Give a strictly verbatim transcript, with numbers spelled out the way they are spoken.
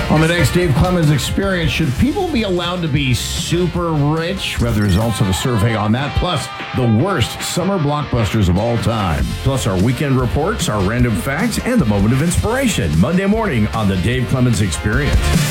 On the next Dave Clemens Experience, should people be allowed to be super rich? Read the results of a survey on that, plus the worst summer blockbusters of all time. Plus our weekend reports, our random facts, and the moment of inspiration. Monday morning on the Dave Clemens Experience.